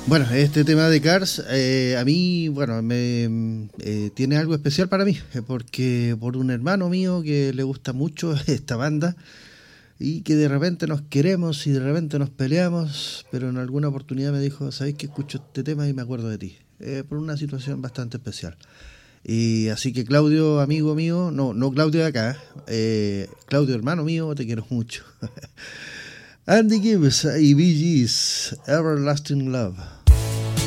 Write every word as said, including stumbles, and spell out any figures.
Bueno, este tema de Cars, eh, a mí, bueno, me eh, tiene algo especial para mí, eh, porque por un hermano mío que le gusta mucho esta banda y que de repente nos queremos y de repente nos peleamos, pero en alguna oportunidad me dijo, ¿sabéis que escucho este tema y me acuerdo de ti? Eh, por una situación bastante especial. Y así que Claudio, amigo mío, no, no Claudio de acá, eh, Claudio, hermano mío, te quiero mucho. Andy Gibbs y Bee Gees, Everlasting Love.